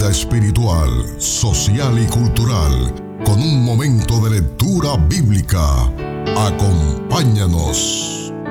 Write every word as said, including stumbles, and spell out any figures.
vida espiritual, social y cultural, con un momento de lectura bíblica. Acompáñanos.